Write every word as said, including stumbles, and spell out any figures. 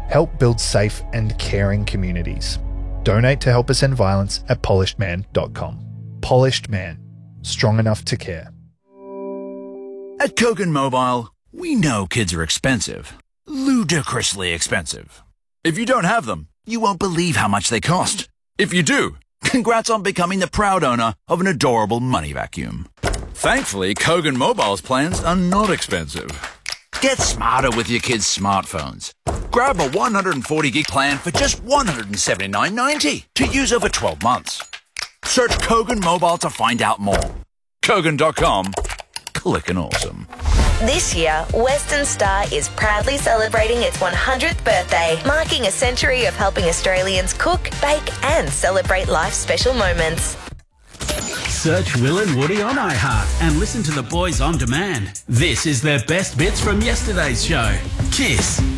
Help build safe and caring communities. Donate to help us end violence at polished man dot com. Polished Man. Strong enough to care. At Kogan Mobile, we know kids are expensive. Ludicrously expensive. If you don't have them, you won't believe how much they cost. If you do, congrats on becoming the proud owner of an adorable money vacuum. Thankfully, Kogan Mobile's plans are not expensive. Get smarter with your kids' smartphones. Grab a one hundred forty gig plan for just one hundred seventy-nine ninety to use over twelve months. Search Kogan Mobile to find out more. Kogan dot com. Clickin' awesome. This year, Western Star is proudly celebrating its one hundredth birthday, marking a century of helping Australians cook, bake and celebrate life's special moments. Search Will and Woody on iHeart and listen to the boys on demand. This is their best bits from yesterday's show. Kiss.